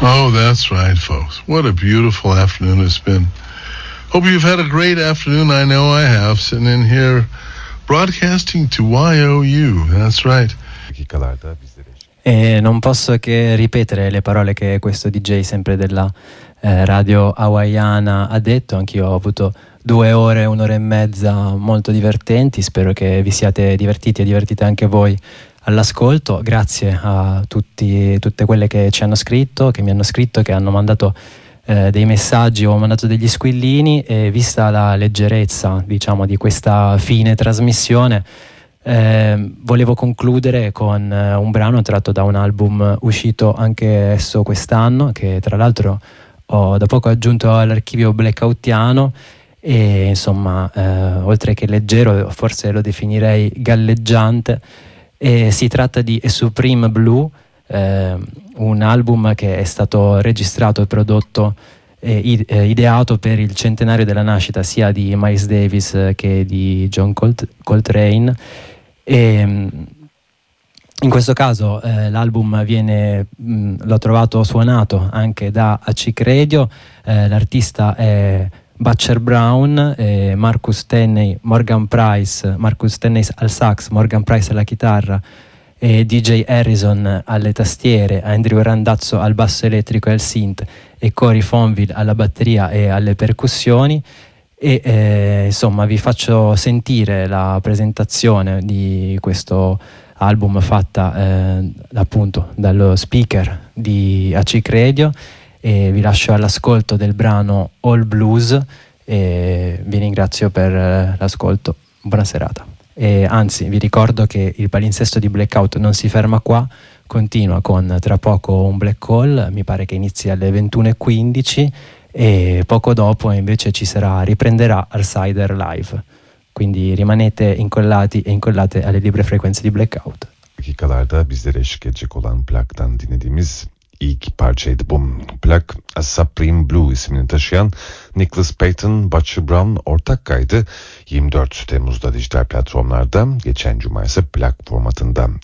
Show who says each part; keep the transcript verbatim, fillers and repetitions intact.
Speaker 1: Oh, that's right, folks. What a beautiful afternoon it's been. Hope you've had a great afternoon. I know I have, sitting in here broadcasting to Y O U. That's right.
Speaker 2: E non posso che ripetere le parole che questo D J sempre della eh, radio hawaiana ha detto. Anch'io ho avuto due ore, un'ora e mezza molto divertenti. Spero che vi siate divertiti e divertite anche voi all'ascolto. Grazie a tutti, tutte quelle che ci hanno scritto, che mi hanno scritto, che hanno mandato eh, dei messaggi o mandato degli squillini, e vista la leggerezza, diciamo, di questa fine trasmissione, Eh, volevo concludere con eh, un brano tratto da un album uscito anche esso quest'anno, che tra l'altro ho da poco aggiunto all'archivio blackoutiano, e insomma eh, oltre che leggero forse lo definirei galleggiante, e si tratta di A Supreme Blue, eh, un album che è stato registrato e prodotto e ideato per il centenario della nascita sia di Miles Davis che di John Colt- Coltrane. E in questo caso eh, l'album viene mh, l'ho trovato suonato anche da Achic Radio. Eh, l'artista è Butcher Brown, eh, Marcus Tenney, Morgan Price, Marcus Tenney al sax, Morgan Price alla chitarra e D J Harrison alle tastiere, Andrew Randazzo al basso elettrico e al synth, e Cory Fonville alla batteria e alle percussioni. E eh, insomma vi faccio sentire la presentazione di questo album fatta eh, appunto dallo speaker di Achic Radio, e vi lascio all'ascolto del brano All Blues e vi ringrazio per l'ascolto. Buona serata. E anzi vi ricordo che il palinsesto di Blackout non si ferma qua, continua con tra poco un Black Hole, mi pare che inizi alle ventuno e quindici, e poco dopo invece ci sarà, riprenderà Alsider Live, quindi rimanete incollati e incollate alle libere frequenze di Blackout.
Speaker 3: Dakikalarda bizlere eşlik edecek olan plaktan dinlediğimiz ilk parçaydı bu. Plak A Supreme Blue ismini taşıyan Nicholas Payton, Butcher Brown ortak kaydı yirmi dört Temmuz'da dijital platformlarda, geçen cuma ise plak formatında